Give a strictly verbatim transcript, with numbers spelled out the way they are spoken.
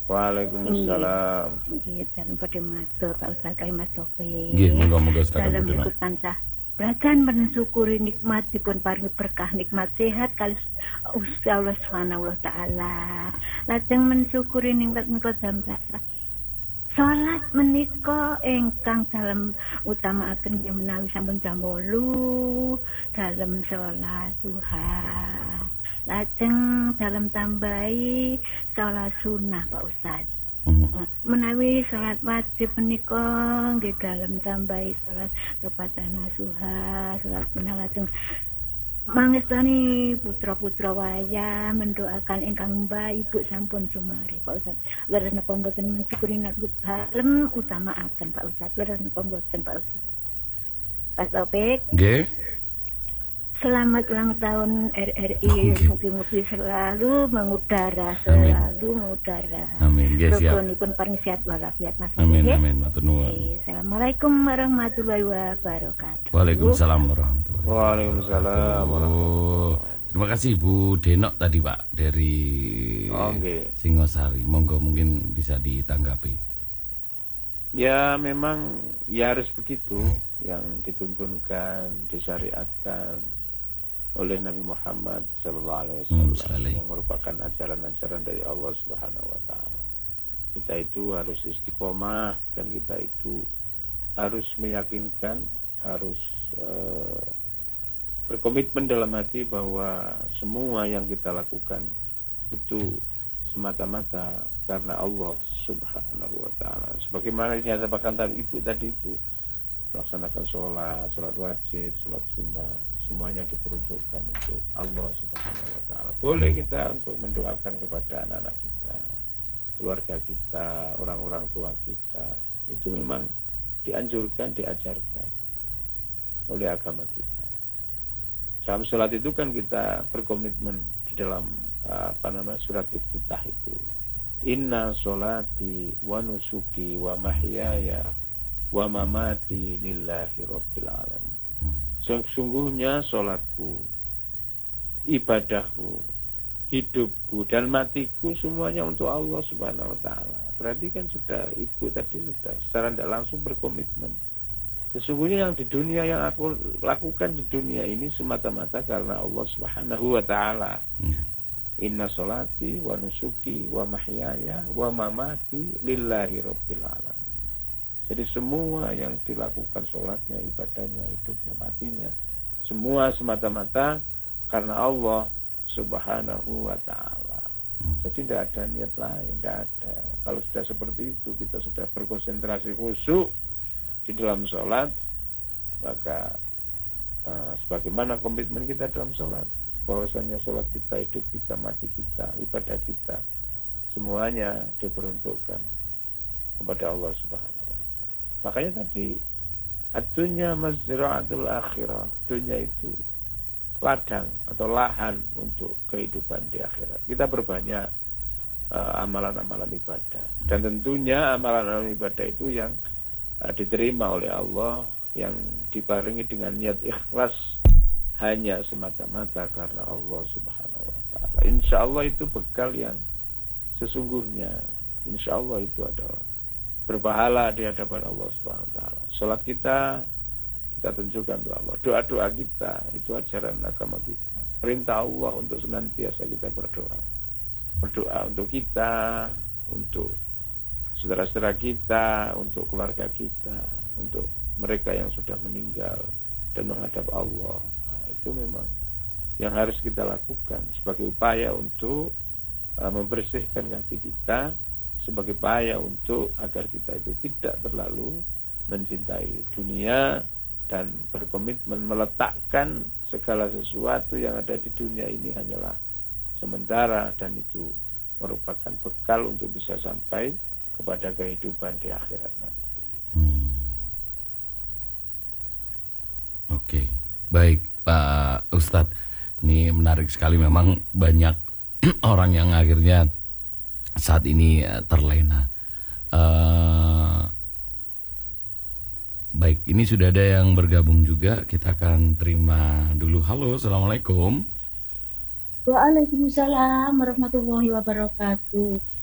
Waalaikumsalam. Nggih, salam pada matur Pak Ustaz kali Mas Taufik. Nggih, monggo-monggo Dalam sedaya ikut tansah belajar mensyukuri nikmat dipun paringi berkah nikmat sehat kali Gusti Allah Subhanahu wa taala. Lajeng mensyukuri nikmat-nikmat damel salat menika ingkang dalam utamaaken menawi sampun jam wolu dalam salat duha. Lajeng dalam tambahi salat sunnah Pak Ustaz. Uh, menawi salat wajib menika nggih dalem tambahi salat kepada nasuha salat sunah lajeng mangestani putra-putra waya mendoakan ingkang mbah ibu sampun sumari Pak Ustaz. Leres napa mboten mensyukuri nakut dalem utamaaken Pak Ustaz. Leres napa mboten Pak Ustaz. Pak Taufik. Nggih. Selamat ulang tahun R R I, mungkin-mungkin selalu mengudara, selalu amin. mengudara. Amin, guys, siap. Pun paling sehat walafiat Mas. Amin, ya? Amin, matur nuwun. Assalamualaikum warahmatullahi wabarakatuh. Waalaikumsalam warahmatullahi Waalaikumsalam warahmatullahi. Terima kasih Ibu Denok tadi Pak dari oh, okay. Singosari. Monggo mungkin bisa ditanggapi. Ya memang ya harus begitu yang dituntunkan, disyariatkan oleh Nabi Muhammad Sallallahu Alaihi Wasallam yang merupakan ajaran-ajaran dari Allah Subhanahu Wa Taala. Kita itu harus istiqomah dan kita itu harus meyakinkan, harus uh, berkomitmen dalam hati bahwa semua yang kita lakukan itu semata-mata karena Allah Subhanahu Wa Taala. Sebagaimana dinyatakan tadi ibu tadi itu melaksanakan sholat, sholat wajib, sholat sunnah, semuanya diperuntukkan untuk Allah Subhanahu Wa Taala. Boleh kita untuk mendoakan kepada anak-anak kita, keluarga kita, orang-orang tua kita. Itu memang dianjurkan, diajarkan oleh agama kita. Dalam sholat itu kan kita berkomitmen di dalam apa namanya surat iftitah itu. Inna sholati wa nusuki wa mahyaya wa mamati lillahi rabbil alamin. Sesungguhnya sholatku, ibadahku, hidupku dan matiku semuanya untuk Allah Subhanahu Wa Taala. Berarti kan sudah ibu tadi sudah secara tidak langsung berkomitmen. Sesungguhnya yang di dunia yang aku lakukan di dunia ini semata-mata karena Allah Subhanahu Wa Taala. Inna sholati wa nusuki wa mahyaya wa mamati lillahi rabbil alamin. Jadi semua yang dilakukan sholatnya, ibadahnya, hidupnya, matinya, semua semata-mata karena Allah Subhanahu Wa Taala. Jadi tidak ada niat lain, tidak ada. Kalau sudah seperti itu, kita sudah berkonsentrasi khusyuk di dalam sholat, maka uh, sebagaimana komitmen kita dalam sholat, bahwasanya sholat kita, hidup kita, mati kita, ibadah kita, semuanya diperuntukkan kepada Allah Subhanahu. Makanya tadi ad-dunya mazra'atul akhirah. Dunia itu ladang atau lahan untuk kehidupan di akhirat. Kita berbanyak uh, amalan-amalan ibadah. Dan tentunya amalan-amalan ibadah itu yang uh, diterima oleh Allah, yang dibarengi dengan niat ikhlas hanya semata-mata karena Allah Subhanahu Wa Taala. Insya Allah itu bekal yang sesungguhnya. Insya Allah itu adalah berpahala di hadapan Allah Subhanahu Wa Taala. Salat kita kita tunjukkan untuk Allah. Doa-doa kita itu ajaran agama kita. Perintah Allah untuk senantiasa kita berdoa. Berdoa untuk kita, untuk saudara-saudara kita, untuk keluarga kita, untuk mereka yang sudah meninggal dan menghadap Allah. Nah, itu memang yang harus kita lakukan sebagai upaya untuk uh, membersihkan hati kita, sebagai upaya untuk agar kita itu tidak terlalu mencintai dunia dan berkomitmen meletakkan segala sesuatu yang ada di dunia ini hanyalah sementara dan itu merupakan bekal untuk bisa sampai kepada kehidupan di akhirat nanti. Hmm. Oke, baik Pak Ustadz, ini menarik sekali, memang banyak orang yang akhirnya saat ini terlena. Uh, baik, ini sudah ada yang bergabung juga. Kita akan terima dulu. Halo, assalamualaikum. Waalaikumsalam warahmatullahi wabarakatuh.